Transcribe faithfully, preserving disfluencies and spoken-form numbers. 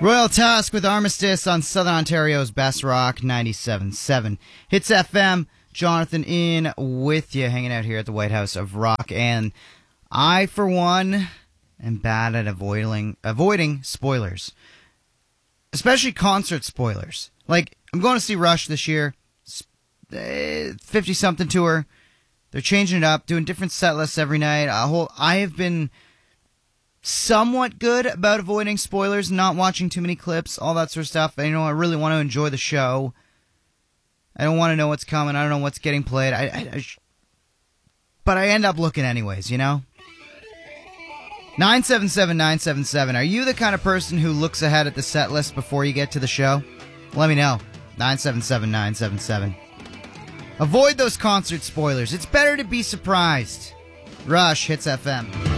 Royal Tusk with Armistice on Southern Ontario's Best Rock ninety-seven point seven. Hits F M, Jonathan in with you, hanging out here at the White House of Rock. And I, for one, am bad at avoiding avoiding spoilers. Especially concert spoilers. Like, I'm going to see Rush this year. fifty-something tour. They're changing it up, doing different set lists every night. A whole, I have been somewhat good about avoiding spoilers, not watching too many clips, all that sort of stuff. And, you know, I really want to enjoy the show. I don't want to know what's coming. I don't know what's getting played. I, I, I sh- but I end up looking anyways, you know? nine seven seven nine seven seven. Are you the kind of person who looks ahead at the set list before you get to the show? Let me know. nine seven seven nine seven seven. Avoid those concert spoilers. It's better to be surprised. Rush hits F M.